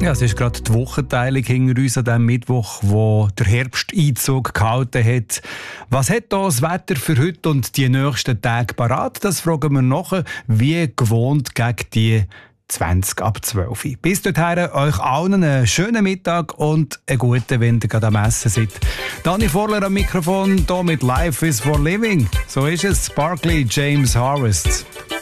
Ja, es ist gerade die Wochenteilung hinter uns an diesem Mittwoch, wo der Herbsteinzug gehalten hat. Was hat da das Wetter für heute und die nächsten Tage parat? Das fragen wir nachher, wie gewohnt gegen die 20 ab 12. Bis dorthin euch allen einen schönen Mittag und einen guten, wenn ihr gerade am Essen seid. Dani Vorler am Mikrofon, hier mit Life is for Living. So ist es, Sparkly James Harvest.